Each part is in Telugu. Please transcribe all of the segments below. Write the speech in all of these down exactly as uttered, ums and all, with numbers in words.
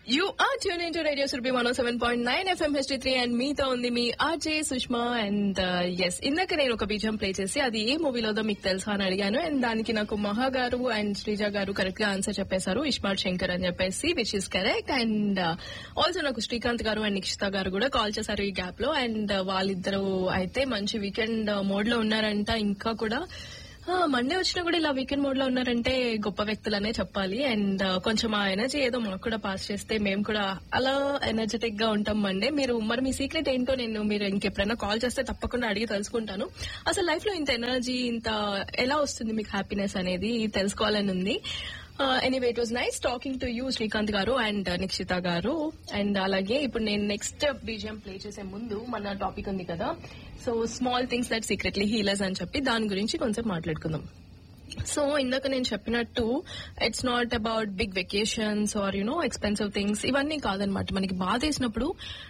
You are tuned into Radio Surabhi one oh seven point nine F M H D three and మీతో ఉంది మీ ఆర్జే సుష్మా అండ్ ఎస్ ఇందాక నేను ఒక బీజం ప్లే చేసి అది ఏ మూవీలోదో మీకు తెలుసా అని అడిగాను అండ్ దానికి నాకు మహా గారు అండ్ శ్రీజ గారు కరెక్ట్ గా ఆన్సర్ చెప్పేశారు ఇస్మార్ట్ శంకర్ అని చెప్పేసి which is correct and also నాకు శ్రీకాంత్ గారు అండ్ నిక్షిత గారు కూడా కాల్ చేశారు ఈ గ్యాప్ లో అండ్ వాళ్ళిద్దరు అయితే మంచి వీకెండ్ మోడ్ లో ఉన్నారంట ఇంకా కూడా మండే వచ్చినా కూడా ఇలా వీకెండ్ మోడ్ లో ఉన్నారంటే గొప్ప వ్యక్తులనే చెప్పాలి అండ్ కొంచెం ఆ ఎనర్జీ ఏదో మాకు కూడా పాస్ చేస్తే మేము కూడా అలా ఎనర్జెటిక్ గా ఉంటాం మండే. మీరు మరి మీ సీక్రెట్ ఏంటో నేను మీరు ఇంకెప్పుడైనా కాల్ చేస్తే తప్పకుండా అడిగి తెలుసుకుంటాను. అసలు లైఫ్ లో ఇంత ఎనర్జీ ఇంత ఎలా వస్తుంది మీకు హ్యాపీనెస్ అనేది తెలుసుకోవాలని ఉంది. Anyway it was nice talking to you Srikanth గారు అండ్ నిక్షిత గారు. అండ్ అలాగే ఇప్పుడు నేను నెక్స్ట్ బీజిఎం ప్లే చేసే ముందు మన టాపిక్ ఉంది కదా, so small things that secretly healers అని చెప్పి దాని గురించి కొంచెం మాట్లాడుకుందాం. సో ఇందాక నేను చెప్పినట్టు it's not about big vacations are you know expensive things, ఇవన్నీ కాదనమాట. మనకి బాధ వేసినప్పుడు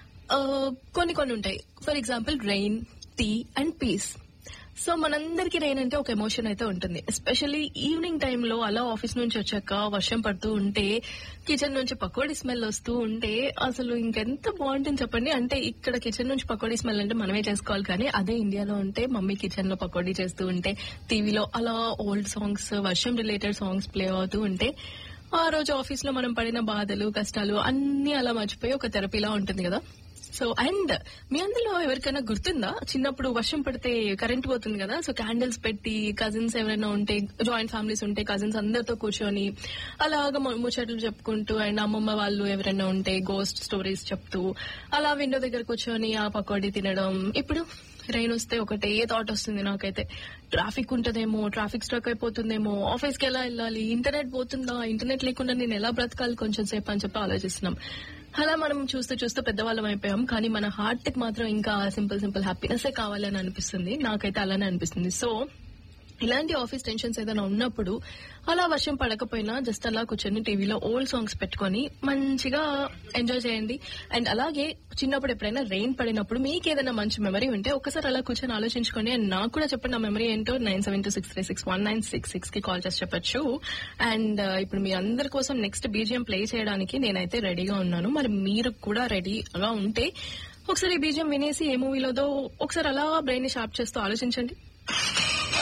కొన్ని కొన్ని ఉంటాయి. For example rain, tea and piece. So మనందరికి రెయిన్ అంటే ఒక ఎమోషన్ అయితే ఉంటుంది. ఎస్పెషల్లీ ఈవినింగ్ టైంలో అలా ఆఫీస్ నుంచి వచ్చాక వర్షం పడుతూ ఉంటే కిచెన్ నుంచి పకోడీ స్మెల్ వస్తూ ఉంటే అసలు ఇంకెంత బాగుంటుంది చెప్పండి. అంటే ఇక్కడ కిచెన్ నుంచి పకోడీ స్మెల్ అంటే మనమే చేసుకోవాలి, కానీ అదే ఇండియాలో ఉంటే మమ్మీ కిచెన్ లో పకోడీ చేస్తూ ఉంటే టీవీలో అలా ఓల్డ్ సాంగ్స్ వర్షం రిలేటెడ్ సాంగ్స్ ప్లే అవుతూ ఉంటే ఆ రోజు ఆఫీస్ లో మనం పడిన బాధలు కష్టాలు అన్ని అలా మర్చిపోయి ఒక థెరపీలా ఉంటుంది కదా. సో అండ్ మీ అందులో ఎవరికైనా గుర్తుందా చిన్నప్పుడు వర్షం పడితే కరెంట్ పోతుంది కదా, సో క్యాండిల్స్ పెట్టి కజిన్స్ ఎవరైనా ఉంటే జాయింట్ ఫ్యామిలీస్ ఉంటే కజిన్స్ అందరితో కూర్చొని అలాగా ముచ్చట్లు చెప్పుకుంటూ అండ్ అమ్మమ్మ వాళ్ళు ఎవరైనా ఉంటే గోస్ట్ స్టోరీస్ చెప్తూ అలా విండో దగ్గర కూర్చొని ఆ పకోడీ తినడం. ఇప్పుడు రైన్ వస్తే ఒకటే థాట్ వస్తుంది నాకైతే, ట్రాఫిక్ ఉంటదేమో, ట్రాఫిక్ స్ట్రక్ అయిపోతుందేమో, ఆఫీస్ కి ఎలా వెళ్ళాలి, ఇంటర్నెట్ పోతుందా, ఇంటర్నెట్ లేకుండా నేను ఎలా బ్రతకాలి కొంచెం సేపు అని చెప్పి ఆలోచిస్తున్నాం. అలా మనం చూస్తూ చూస్తూ పెద్దవాళ్ళం అయిపోయాం, కానీ మన హార్ట్ కి మాత్రం ఇంకా సింపుల్ సింపుల్ హ్యాపీనెస్ కావాలని అనిపిస్తుంది. నాకైతే అలానే అనిపిస్తుంది. సో ఇలాంటి ఆఫీస్ టెన్షన్స్ ఏదైనా ఉన్నప్పుడు అలా వర్షం పడకపోయినా జస్ట్ అలా కూర్చొని టీవీలో ఓల్డ్ సాంగ్స్ పెట్టుకొని మంచిగా ఎంజాయ్ చేయండి. అండ్ అలాగే చిన్నప్పుడు ఎప్పుడైనా రెయిన్ పడినప్పుడు మీకు ఏదైనా మంచి మెమరీ ఉంటే ఒకసారి అలా కూర్చొని ఆలోచించుకోండి అండ్ నాకు కూడా చెప్పండి ఆ మెమరీ ఏంటో. Nine seven two six three six one nine six six కి కాల్ చేసి చెప్పొచ్చు. అండ్ ఇప్పుడు మీ అందరి కోసం నెక్స్ట్ బీజిఎం ప్లే చేయడానికి నేనైతే రెడీగా ఉన్నాను. మరి మీరు కూడా రెడీగా ఉంటే ఒకసారి బీజిఎం వినేసి ఏ మూవీలోదో ఒకసారి అలా బ్రెయిన్ ని షార్ప్ చేస్తూ ఆలోచించండి.